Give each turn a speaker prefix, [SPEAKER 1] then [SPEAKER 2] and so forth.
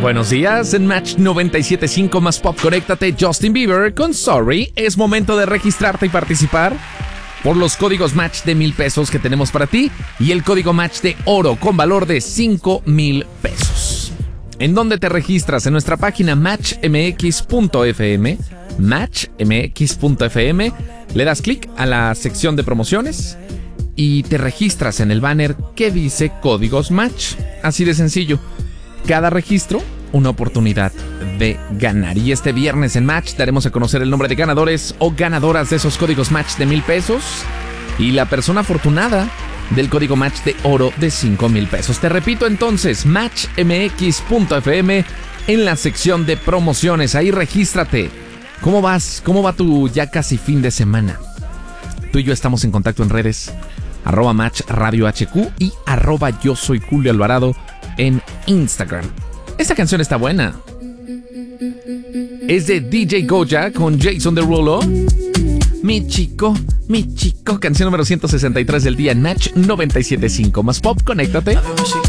[SPEAKER 1] Buenos días, en Match 97.5 más Pop, conéctate Justin Bieber con Sorry. Es momento de registrarte y participar por los códigos Match de $1,000 que tenemos para ti y el código Match de oro con valor de $5,000. ¿En dónde te registras? En nuestra página matchmx.fm, matchmx.fm, le das clic a la sección de promociones y te registras en el banner que dice códigos Match. Así de sencillo. Cada registro, una oportunidad de ganar. Y este viernes en Match daremos a conocer el nombre de ganadores o ganadoras de esos códigos Match de $1,000 y la persona afortunada del código Match de oro de $5,000. Te repito entonces, matchmx.fm en la sección de promociones. Ahí regístrate. ¿Cómo vas? ¿Cómo va tu ya casi fin de semana? Tú y yo estamos en contacto en redes @Match Radio HQ y @Yo Soy Julio Alvarado en Instagram. Esta canción está buena. Es de DJ Goya con Jason Derulo. Mi chico, canción número 163 del día, Match 97.5 más Pop, conéctate.